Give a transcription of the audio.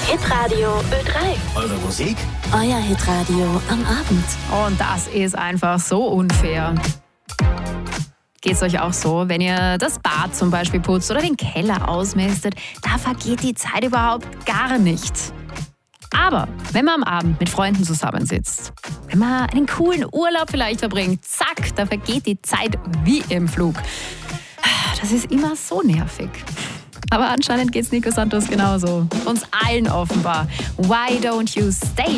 Hitradio Ö3. Eure Musik? Euer Hitradio am Abend. Und das ist einfach so unfair. Geht's euch auch so, wenn ihr das Bad zum Beispiel putzt oder den Keller ausmistet, da vergeht die Zeit überhaupt gar nicht. Aber wenn man am Abend mit Freunden zusammensitzt, wenn man einen coolen Urlaub vielleicht verbringt, zack, da vergeht die Zeit wie im Flug. Das ist immer so nervig. Aber anscheinend geht's Nico Santos genauso. Uns allen offenbar. Why don't you stay